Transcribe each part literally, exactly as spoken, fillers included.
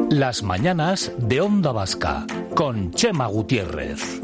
Las mañanas de Onda Vasca, con Chema Gutiérrez.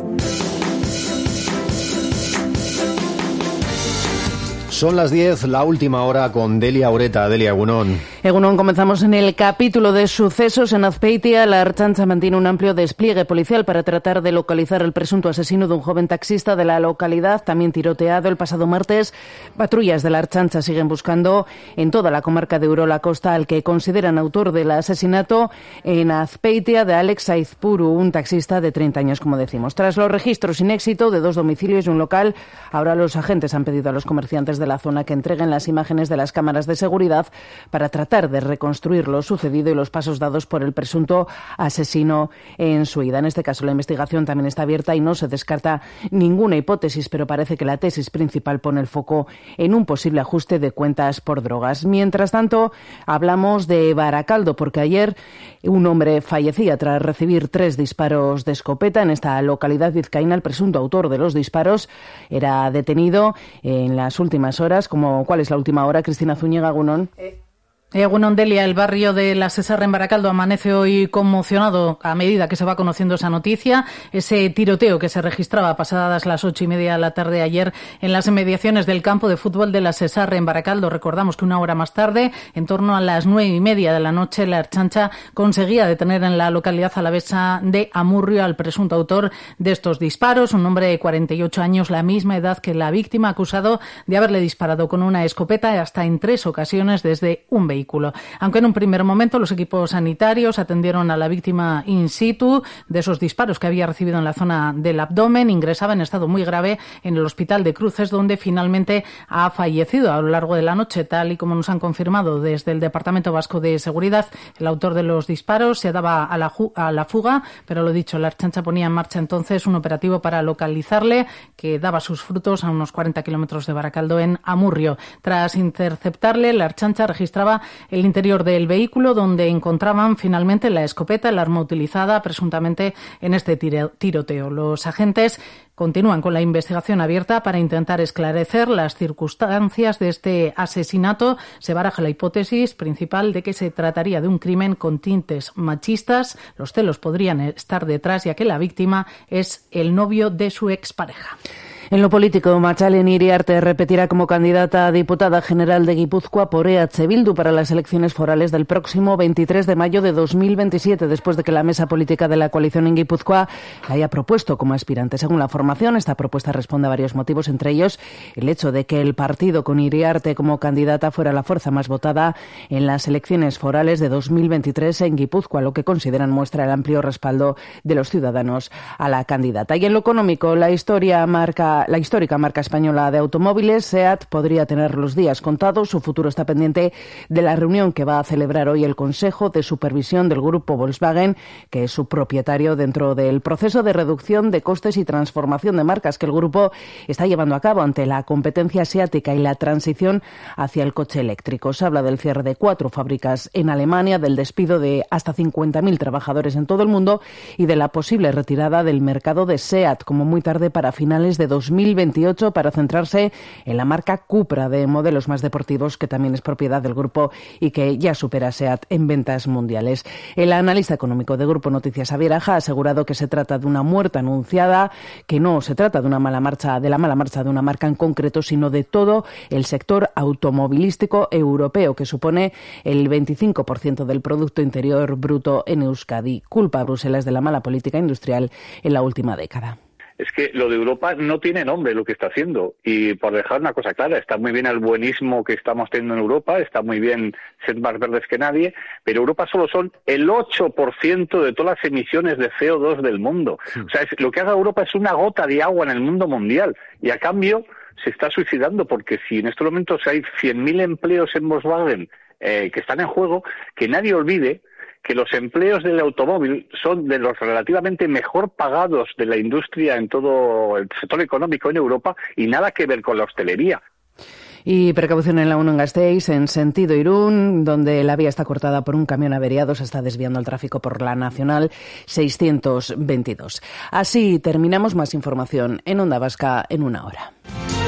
Son las diez, la última hora con Delia Ureta. Delia, Egunon. Egunon, comenzamos en el capítulo de sucesos. En Azpeitia, la Ertzaintza mantiene un amplio despliegue policial para tratar de localizar al presunto asesino de un joven taxista de la localidad, también tiroteado el pasado martes. Patrullas de la Ertzaintza siguen buscando en toda la comarca de Urola Costa al que consideran autor del asesinato en Azpeitia de Alex Aizpuru, un taxista de treinta años, como decimos. Tras los registros sin éxito de dos domicilios y un local, ahora los agentes han pedido a los comerciantes de la zona que entreguen las imágenes de las cámaras de seguridad para tratar de reconstruir lo sucedido y los pasos dados por el presunto asesino en su huida. En este caso, la investigación también está abierta y no se descarta ninguna hipótesis, pero parece que la tesis principal pone el foco en un posible ajuste de cuentas por drogas. Mientras tanto, hablamos de Baracaldo, porque ayer un hombre fallecía tras recibir tres disparos de escopeta en esta localidad vizcaína. El presunto autor de los disparos era detenido en las últimas horas. Como, ¿cuál es la última hora, Cristina Zúñiga, Gunón? Eh. Egunon, Delia, el barrio de La Sesarra en Baracaldo amanece hoy conmocionado a medida que se va conociendo esa noticia. Ese tiroteo que se registraba pasadas las ocho y media de la tarde ayer en las inmediaciones del campo de fútbol de La Sesarra en Baracaldo. Recordamos que una hora más tarde, en torno a las nueve y media de la noche, la Ertzaintza conseguía detener en la localidad alavesa de Amurrio al presunto autor de estos disparos, un hombre de cuarenta y ocho años, la misma edad que la víctima, acusado de haberle disparado con una escopeta hasta en tres ocasiones desde un vehículo. Aunque en un primer momento los equipos sanitarios atendieron a la víctima in situ de esos disparos que había recibido en la zona del abdomen, ingresaba en estado muy grave en el hospital de Cruces, donde finalmente ha fallecido a lo largo de la noche, tal y como nos han confirmado desde el Departamento Vasco de Seguridad. El autor de los disparos se daba a la, a la fuga, pero lo dicho, la Ertzaintza ponía en marcha entonces un operativo para localizarle, que daba sus frutos a unos cuarenta kilómetros de Baracaldo, en Amurrio. Tras interceptarle, la Ertzaintza registraba el interior del vehículo, donde encontraban finalmente la escopeta, el arma utilizada presuntamente en este tiroteo. Los agentes continúan con la investigación abierta para intentar esclarecer las circunstancias de este asesinato. Se baraja la hipótesis principal de que se trataría de un crimen con tintes machistas. Los celos podrían estar detrás, ya que la víctima es el novio de su expareja. En lo político, Machalen Iriarte repetirá como candidata a diputada general de Guipúzcoa por E H Bildu para las elecciones forales del próximo veintitrés de mayo de dos mil veintisiete, después de que la mesa política de la coalición en Guipúzcoa la haya propuesto como aspirante. Según la formación, esta propuesta responde a varios motivos, entre ellos el hecho de que el partido con Iriarte como candidata fuera la fuerza más votada en las elecciones forales de dos mil veintitrés en Guipúzcoa, lo que consideran muestra el amplio respaldo de los ciudadanos a la candidata. Y en lo económico, la historia marca La histórica marca española de automóviles, SEAT, podría tener los días contados. Su futuro está pendiente de la reunión que va a celebrar hoy el Consejo de Supervisión del grupo Volkswagen, que es su propietario, dentro del proceso de reducción de costes y transformación de marcas que el grupo está llevando a cabo ante la competencia asiática y la transición hacia el coche eléctrico. Se habla del cierre de cuatro fábricas en Alemania, del despido de hasta cincuenta mil trabajadores en todo el mundo y de la posible retirada del mercado de SEAT, como muy tarde para finales de dos mil veintiocho, para centrarse en la marca Cupra de modelos más deportivos, que también es propiedad del grupo y que ya supera a SEAT en ventas mundiales. El analista económico de Grupo Noticias, Javier Aja, ha asegurado que se trata de una muerte anunciada, que no se trata de una mala marcha, de la mala marcha de una marca en concreto, sino de todo el sector automovilístico europeo, que supone el veinticinco por ciento del Producto Interior Bruto en Euskadi. Culpa a Bruselas de la mala política industrial en la última década. Es que lo de Europa no tiene nombre lo que está haciendo. Y por dejar una cosa clara, está muy bien el buenismo que estamos teniendo en Europa, está muy bien ser más verdes que nadie, pero Europa solo son el ocho por ciento de todas las emisiones de C O dos del mundo. Sí. O sea, es, lo que haga Europa es una gota de agua en el mundo mundial. Y a cambio se está suicidando, porque si en estos momentos hay cien mil empleos en Volkswagen eh, que están en juego, que nadie olvide que los empleos del automóvil son de los relativamente mejor pagados de la industria en todo el sector económico en Europa, y nada que ver con la hostelería. Y precaución en la uno en Gasteiz, en sentido Irún, donde la vía está cortada por un camión averiado. Se está desviando el tráfico por la Nacional seiscientos veintidós. Así terminamos. Más información en Onda Vasca en una hora.